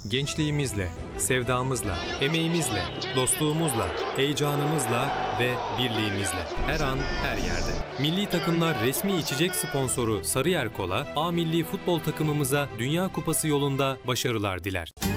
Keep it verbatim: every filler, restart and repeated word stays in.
Gençliğimizle, sevdamızla, emeğimizle, dostluğumuzla, heyecanımızla ve birliğimizle her an her yerde. Milli takımlar resmi içecek sponsoru Sarıyer Kola, A milli futbol takımımıza Dünya Kupası yolunda başarılar diler.